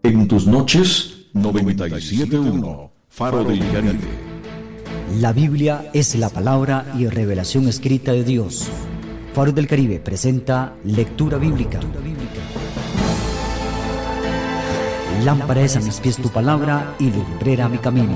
En tus noches, 97.1, Faro del Caribe. La Biblia es la palabra y revelación escrita de Dios. Faro del Caribe presenta lectura bíblica. Lámpara es a mis pies tu palabra y lumbrera mi camino.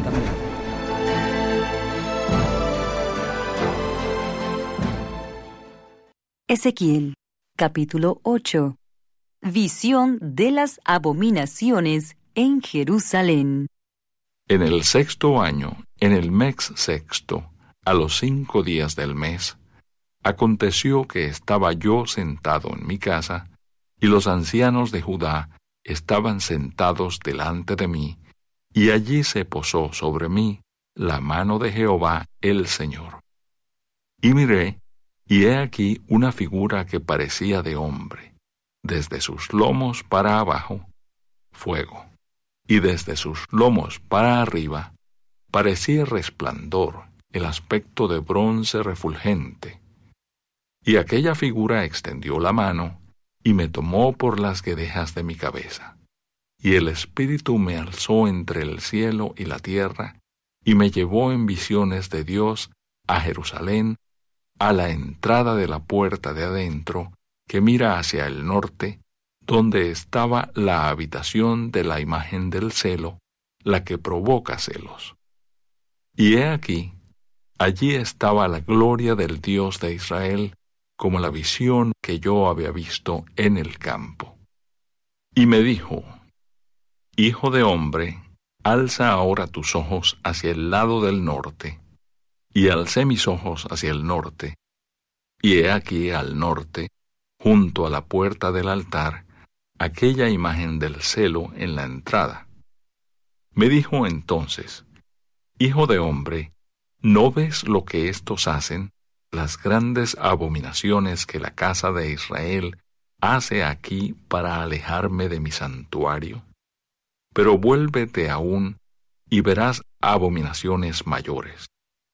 Ezequiel, capítulo 8. Visión de las abominaciones en Jerusalén. En el 6º año, en el mes 6º, a los 5 días del mes, aconteció que estaba yo sentado en mi casa, y los ancianos de Judá estaban sentados delante de mí, y allí se posó sobre mí la mano de Jehová el Señor. Y miré, y he aquí una figura que parecía de hombre, desde sus lomos para abajo, fuego, y desde sus lomos para arriba, parecía resplandor, el aspecto de bronce refulgente. Y aquella figura extendió la mano, y me tomó por las guedejas de mi cabeza. Y el Espíritu me alzó entre el cielo y la tierra, y me llevó en visiones de Dios a Jerusalén, a la entrada de la puerta de adentro, que mira hacia el norte, donde estaba la habitación de la imagen del celo, la que provoca celos. Y he aquí, allí estaba la gloria del Dios de Israel, como la visión que yo había visto en el campo. Y me dijo: Hijo de hombre, alza ahora tus ojos hacia el lado del norte. Y alcé mis ojos hacia el norte, y he aquí al norte, junto a la puerta del altar, aquella imagen del celo en la entrada. Me dijo entonces: Hijo de hombre, ¿no ves lo que éstos hacen, las grandes abominaciones que la casa de Israel hace aquí para alejarme de mi santuario? Pero vuélvete aún, y verás abominaciones mayores.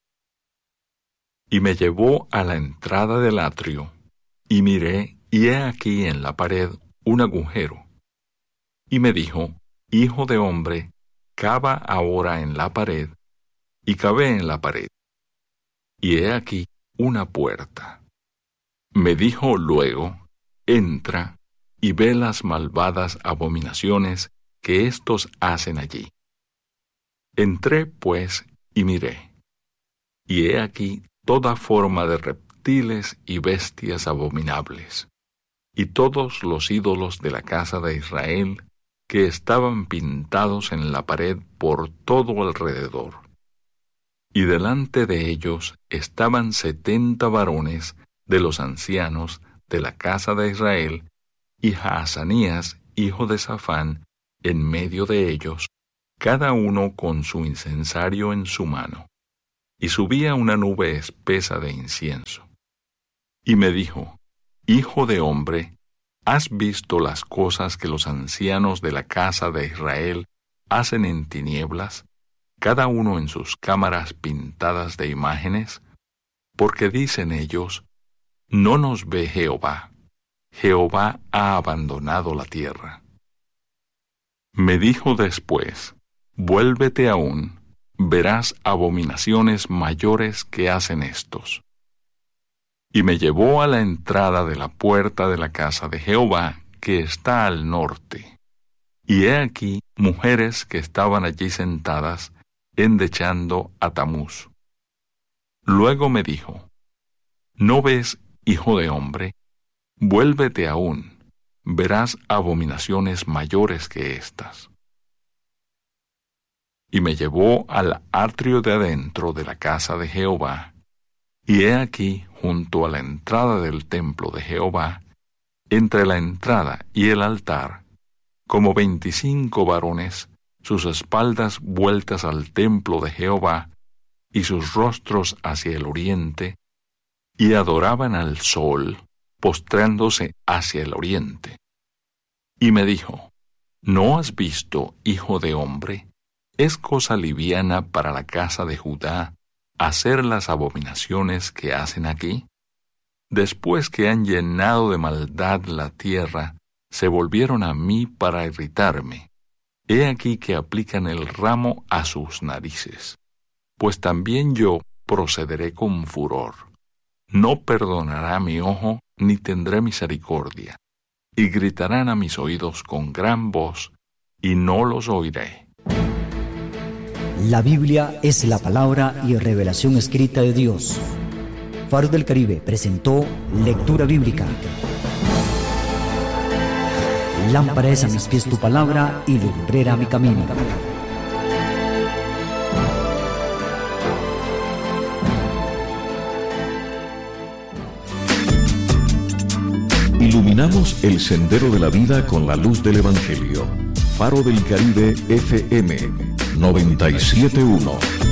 Y me llevó a la entrada del atrio, y miré, y he aquí en la pared un agujero. Y me dijo: Hijo de hombre, cava ahora en la pared, y cavé en la pared. Y he aquí una puerta. Me dijo luego: Entra, y ve las malvadas abominaciones que éstos hacen allí. Entré, pues, y miré. Y he aquí toda forma de reptiles y bestias abominables, y todos los ídolos de la casa de Israel, que estaban pintados en la pared por todo alrededor. Y delante de ellos estaban 70 varones de los ancianos de la casa de Israel, y Jaazanías, hijo de Safán, en medio de ellos, cada uno con su incensario en su mano. Y subía una nube espesa de incienso. Y me dijo: Hijo de hombre, ¿has visto las cosas que los ancianos de la casa de Israel hacen en tinieblas, cada uno en sus cámaras pintadas de imágenes? Porque dicen ellos: No nos ve Jehová, Jehová ha abandonado la tierra. Me dijo después: Vuélvete aún, verás abominaciones mayores que hacen estos. Y me llevó a la entrada de la puerta de la casa de Jehová, que está al norte. Y he aquí mujeres que estaban allí sentadas, endechando a Tamuz. Luego me dijo: ¿No ves, hijo de hombre? Vuélvete aún, verás abominaciones mayores que estas. Y me llevó al atrio de adentro de la casa de Jehová, y he aquí, junto a la entrada del templo de Jehová, entre la entrada y el altar, como 25 varones, sus espaldas vueltas al templo de Jehová, y sus rostros hacia el oriente, y adoraban al sol, postrándose hacia el oriente. Y me dijo: ¿No has visto, hijo de hombre? ¿Es cosa liviana para la casa de Judá hacer las abominaciones que hacen aquí? Después que han llenado de maldad la tierra, se volvieron a mí para irritarme, he aquí que aplican el ramo a sus narices. Pues también yo procederé con furor. No perdonará mi ojo, ni tendré misericordia. Y gritarán a mis oídos con gran voz, y no los oiré. La Biblia es la palabra y revelación escrita de Dios. Faro del Caribe presentó Lectura Bíblica. Lámpara es a mis pies tu palabra y lumbrera mi camino. Iluminamos el sendero de la vida con la luz del Evangelio. Faro del Caribe FM 97.1.